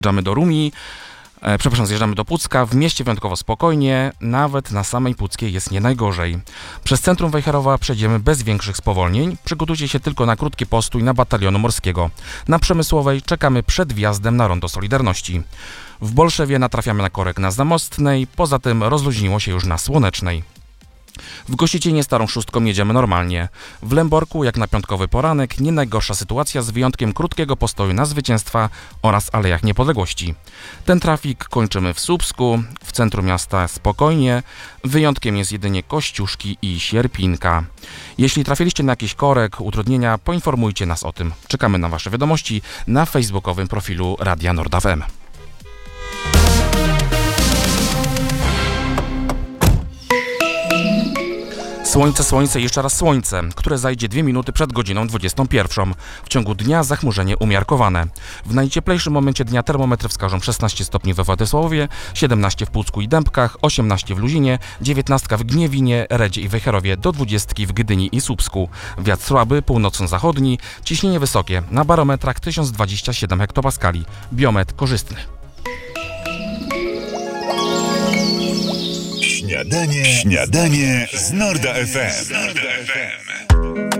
Zjeżdżamy do Rumi, zjeżdżamy do Pucka, w mieście wyjątkowo spokojnie, nawet na samej Puckiej jest nie najgorzej. Przez centrum Wejherowa przejdziemy bez większych spowolnień, przygotujcie się tylko na krótki postój na Batalionu Morskiego. Na Przemysłowej czekamy przed wjazdem na Rondo Solidarności. W Bolszewie natrafiamy na korek na Zamostnej, poza tym rozluźniło się już na Słonecznej. W Gościecinie Starą Szóstką jedziemy normalnie. W Lęborku, jak na piątkowy poranek, nie najgorsza sytuacja z wyjątkiem krótkiego postoju na Zwycięstwa oraz Alejach Niepodległości. Ten trafik kończymy w Słupsku, w centrum miasta spokojnie, wyjątkiem jest jedynie Kościuszki i Sierpinka. Jeśli trafiliście na jakiś korek, utrudnienia, poinformujcie nas o tym. Czekamy na Wasze wiadomości na facebookowym profilu Radia Nord FM. Słońce i jeszcze raz słońce, które zajdzie 2 minuty przed godziną 21. W ciągu dnia zachmurzenie umiarkowane. W najcieplejszym momencie dnia termometry wskażą 16 stopni we Władysławowie, 17 w Pucku i Dębkach, 18 w Luzinie, 19 w Gniewinie, Redzie i Wejherowie, do 20 w Gdyni i Słupsku. Wiatr słaby, północno-zachodni, ciśnienie wysokie, na barometrach 1027 hektopaskali, biometr korzystny. Śniadanie z Norda FM.